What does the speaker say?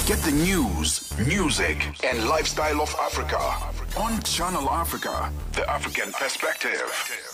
Get the news, music, and lifestyle of Africa on Channel Africa, the African perspective.